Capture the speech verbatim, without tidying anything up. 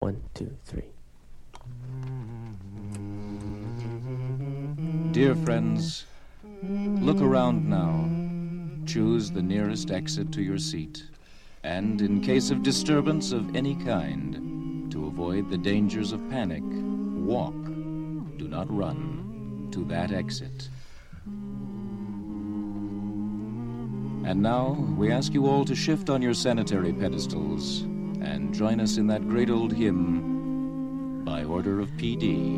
One, two, three. Dear friends, look around now. Choose the nearest exit to your seat. And in case of disturbance of any kind, to avoid the dangers of panic, walk, do not run, to that exit. And now, we ask you all to shift on your sanitary pedestals and join us in that great old hymn, By Order of P D